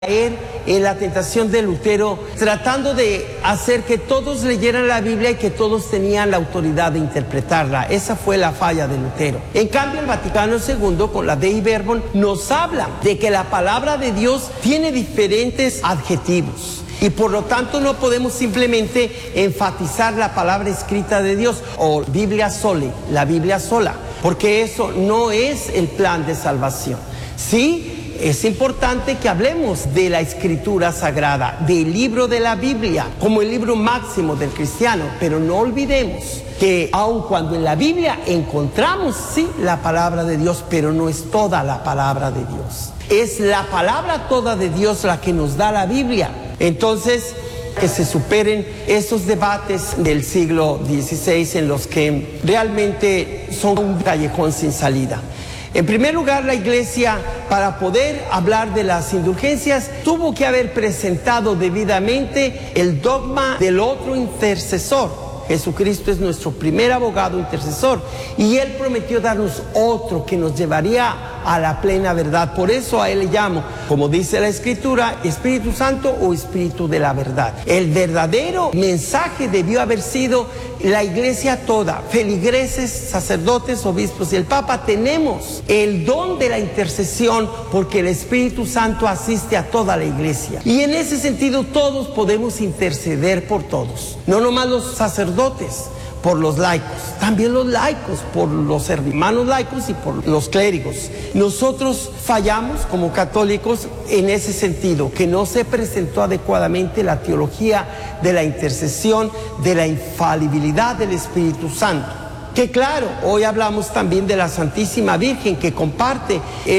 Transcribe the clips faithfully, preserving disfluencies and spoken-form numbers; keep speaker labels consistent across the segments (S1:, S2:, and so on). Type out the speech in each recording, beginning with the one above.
S1: En la tentación de Lutero, tratando de hacer que todos leyeran la Biblia y que todos tenían la autoridad de interpretarla. Esa fue la falla de Lutero. En cambio, el Vaticano segundo, con la Dei Verbum, nos habla de que la palabra de Dios tiene diferentes adjetivos. Y por lo tanto no podemos simplemente enfatizar la palabra escrita de Dios o Biblia soli, la Biblia sola, porque eso no es el plan de salvación. Sí, es importante que hablemos de la Escritura Sagrada, del libro de la Biblia, como el libro máximo del cristiano, pero no olvidemos que aun cuando en la Biblia encontramos, sí, la palabra de Dios, pero no es toda la palabra de Dios. Es la palabra toda de Dios la que nos da la Biblia. Entonces, que se superen esos debates del siglo dieciséis en los que realmente son un callejón sin salida. En primer lugar, la Iglesia, para poder hablar de las indulgencias, tuvo que haber presentado debidamente el dogma del otro intercesor. Jesucristo es nuestro primer abogado intercesor y Él prometió darnos otro que nos llevaría a la plena verdad. Por eso a Él le llamo, como dice la Escritura, Espíritu Santo o Espíritu de la verdad. El verdadero mensaje debió haber sido la Iglesia toda, feligreses, sacerdotes, obispos y el Papa. Tenemos el don de la intercesión porque el Espíritu Santo asiste a toda la Iglesia. Y en ese sentido todos podemos interceder por todos, no nomás los sacerdotes por los laicos, también los laicos por los hermanos laicos y por los clérigos. Nosotros fallamos como católicos en ese sentido, que no se presentó adecuadamente la teología de la intercesión, de la infalibilidad del Espíritu Santo. Que claro, hoy hablamos también de la Santísima Virgen, que comparte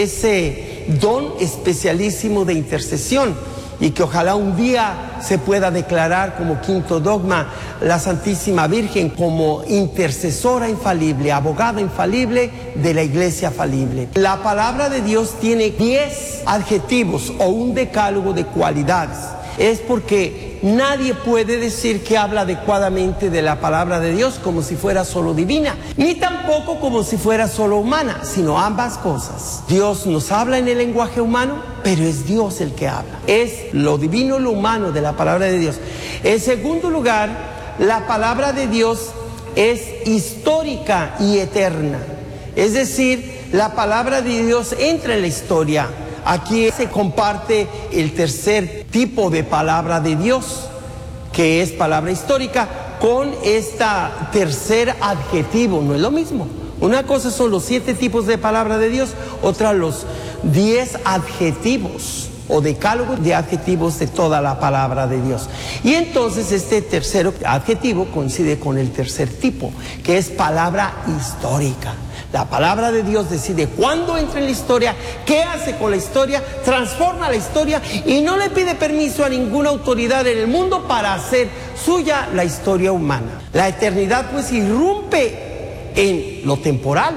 S1: ese don especialísimo de intercesión, y que ojalá un día se pueda declarar como quinto dogma la Santísima Virgen como intercesora infalible, abogada infalible de la Iglesia falible. La palabra de Dios tiene diez adjetivos o un decálogo de cualidades. Es porque nadie puede decir que habla adecuadamente de la palabra de Dios como si fuera solo divina, ni tampoco como si fuera solo humana, sino ambas cosas. Dios nos habla en el lenguaje humano, pero es Dios el que habla. Es lo divino, lo humano de la palabra de Dios. En segundo lugar, la palabra de Dios es histórica y eterna. Es decir, la palabra de Dios entra en la historia. Aquí se comparte el tercer tipo de palabra de Dios, que es palabra histórica, con esta tercer adjetivo. No es lo mismo. Una cosa son los siete tipos de palabra de Dios, otra los diez adjetivos o decálogo de adjetivos de toda la palabra de Dios. Y entonces este tercer adjetivo coincide con el tercer tipo, que es palabra histórica. La palabra de Dios decide cuándo entra en la historia, qué hace con la historia, transforma la historia y no le pide permiso a ninguna autoridad en el mundo para hacer suya la historia humana. La eternidad pues irrumpe en lo temporal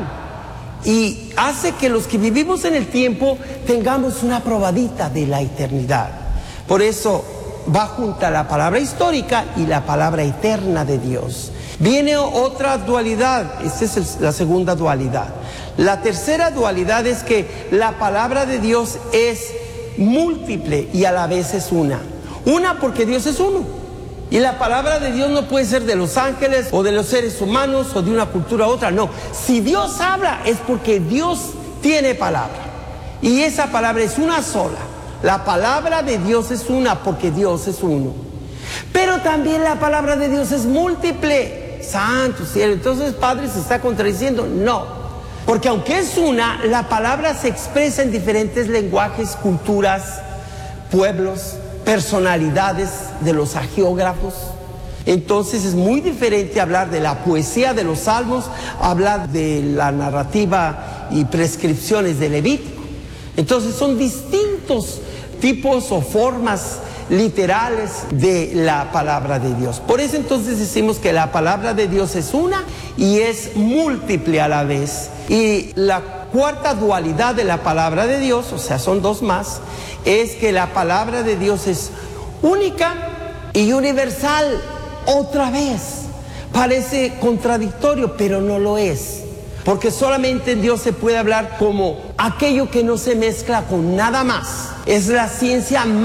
S1: y hace que los que vivimos en el tiempo tengamos una probadita de la eternidad. Por eso va junta la palabra histórica y la palabra eterna de Dios. Viene otra dualidad, esta es el, la segunda dualidad. La tercera dualidad es que la palabra de Dios es múltiple y a la vez es una. Una porque Dios es uno. Y la palabra de Dios no puede ser de los ángeles o de los seres humanos o de una cultura a otra, no. Si Dios habla es porque Dios tiene palabra. Y esa palabra es una sola. La palabra de Dios es una porque Dios es uno. Pero también la palabra de Dios es múltiple. Santo cielo, entonces Padre se está contradiciendo. No, porque aunque es una, la palabra se expresa en diferentes lenguajes, culturas, pueblos, personalidades de los agiógrafos. Entonces es muy diferente hablar de la poesía de los salmos, hablar de la narrativa y prescripciones de Levítico. Entonces son distintos tipos o formas literales de la palabra de Dios. Por eso entonces decimos que la palabra de Dios es una y es múltiple a la vez. Y la cuarta dualidad de la palabra de Dios, o sea, son dos más, es que la palabra de Dios es única y universal. Otra vez, parece contradictorio, pero no lo es. porque solamente en Dios se puede hablar como aquello que no se mezcla con nada más. Es la ciencia